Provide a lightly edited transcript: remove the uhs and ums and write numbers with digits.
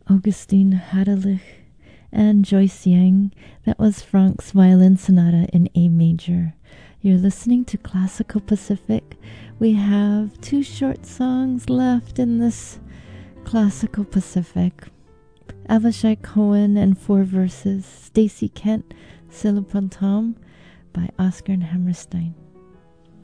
Augustin Hadelich, and Joyce Yang. That was Franck's Violin Sonata in A major. You're listening to Classical Pacific. We have 2 short songs left in this Classical Pacific. Avishai Cohen and 4 verses. Stacy Kent, Silapantam by Oscar and Hammerstein.